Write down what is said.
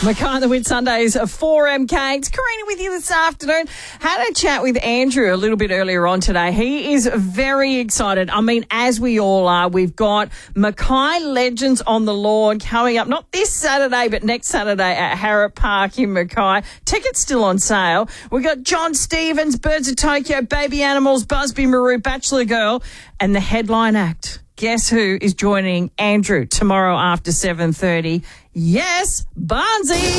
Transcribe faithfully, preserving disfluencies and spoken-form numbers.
Mackay and the Whitsundays of four M K. It's Karina with you this afternoon. Had a chat with Andrew a little bit earlier on today. He is very excited. I mean, as we all are, we've got Mackay Legends on the Lawn coming up, not this Saturday, but next Saturday at Harrop Park in Mackay. Tickets still on sale. We've got John Stevens, Birds of Tokyo, Baby Animals, Busby Maru, Bachelor Girl, and the headline act. Guess who is joining Andrew tomorrow after seven thirty? Yes, Barnsey.